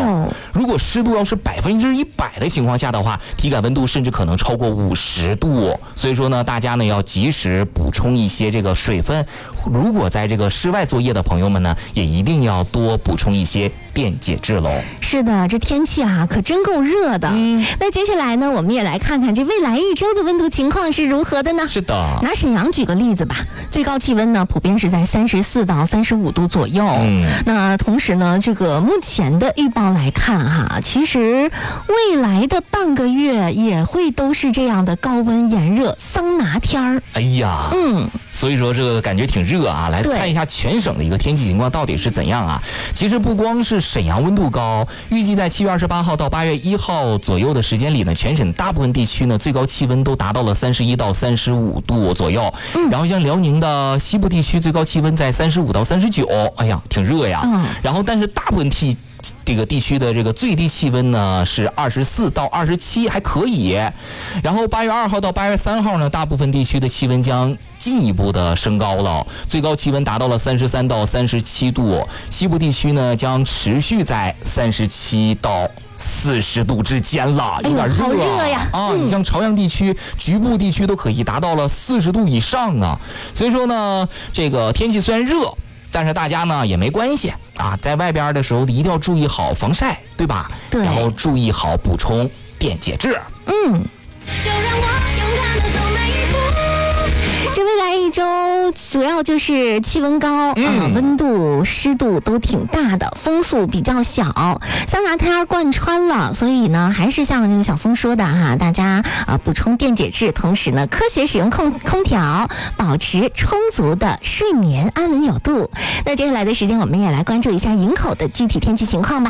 如果湿度要是100%的情况下的话，体感温度甚至可能超过50度。所以说呢，大家呢要及时补充一些这个水分。如果在这个室外作业的朋友们呢，也一定要多补充一些电解质喽。 是的，这天气啊可真够热的。那接下来呢，我们也来看看这未来一周的温度情况是如何的呢？ 是的， 拿沈阳举个例子吧，最高气温呢普遍是在34到35度左右。那同时呢，这个目前的预报来看哈，其实未来的半个月也会都是这样的高温炎热桑拿天儿。 哎呀，所以说这个感觉挺热啊。来看一下全省的一个天气情况到底是怎样啊？其实不光是沈阳温度高，预计在7月28号到8月1号左右的时间里呢，全省大部分地区呢最高气温都达到了31到35度左右。然后像辽宁的西部地区最高气温在35到39，哎呀，挺热呀。然后但是大部分这个地区的这个最低气温呢是24到27，还可以。然后8月2号到8月3号呢，大部分地区的气温将进一步的升高了，最高气温达到了33到37度，西部地区呢将持续在37到40度之间了，有点热， 好热呀！ 你像朝阳地区局部地区都可以达到了40度以上啊。所以说呢，这个天气虽然热，但是大家呢也没关系啊，在外边的时候一定要注意好防晒，对吧？ 对， 然后注意好补充电解质。 就让我勇敢地走每一步。 这未来一周主要就是气温高温度湿度都挺大的，风速比较小，桑拿天贯穿了，所以呢还是像这个小峰说的哈，大家补充电解质，同时呢科学使用空调，保持充足的睡眠，安稳有度。那接下来的时间我们也来关注一下营口的具体天气情况吧。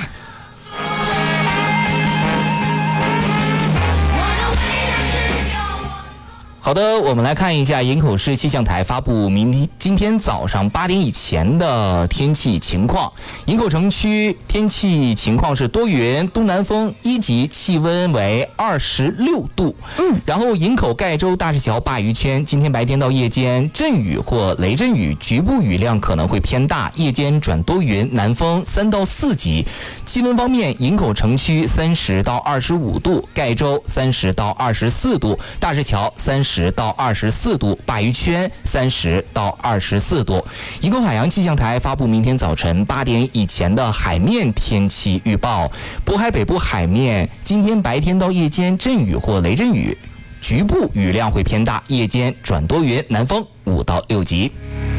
好的，我们来看一下营口市气象台发布今天早上8点以前的天气情况。营口城区天气情况是多云，东南风1级，气温为26度。然后营口盖州大石桥鲅鱼圈，今天白天到夜间阵雨或雷阵雨，局部雨量可能会偏大，夜间转多云，南风3到4级。气温方面，营口城区30到25度，盖州30到24度，大石桥30到24度，鲅鱼圈30到24度。营口海洋气象台发布明天早晨8点以前的海面天气预报。渤海北部海面今天白天到夜间阵雨或雷阵雨，局部雨量会偏大，夜间转多云，南风5到6级。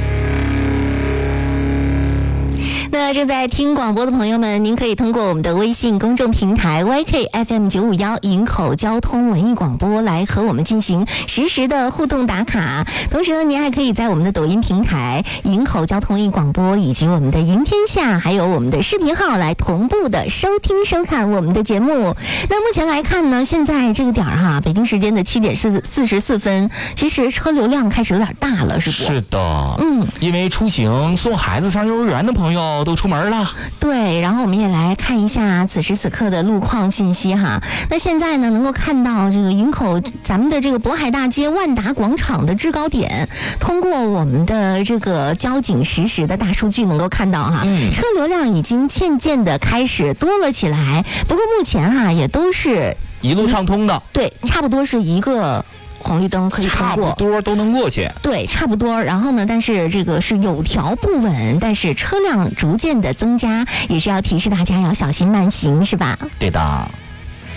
那正在听广播的朋友们，您可以通过我们的微信公众平台 YKFM951 营口交通文艺广播来和我们进行实时的互动打卡。同时呢，您还可以在我们的抖音平台营口交通文艺广播以及我们的赢天下还有我们的视频号来同步的收听收看我们的节目。那目前来看呢，现在这个点哈，北京时间的7点44分，其实车流量开始有点大了，是不？ 是的，因为出行送孩子上幼儿园的朋友都出门了。 对，然后我们也来看一下此时此刻的路况信息哈。那现在呢，能够看到这个营口咱们的这个渤海大街万达广场的制高点，通过我们的这个交警实时的大数据能够看到哈，车流量已经渐渐的开始多了起来。不过目前哈也都是一路畅通的， 对，差不多是一个红绿灯可以通过， 差不多都能过去。 对，差不多。然后呢，但是这个是有条不紊，但是车辆逐渐的增加，也是要提示大家要小心慢行，是吧？ 对的。